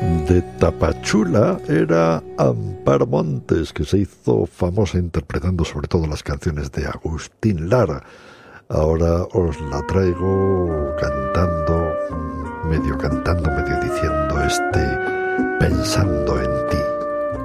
de Tapachula era Amparo Montes, que se hizo famosa interpretando sobre todo las canciones de Agustín Lara. Ahora os la traigo cantando, medio diciendo Pensando en ti.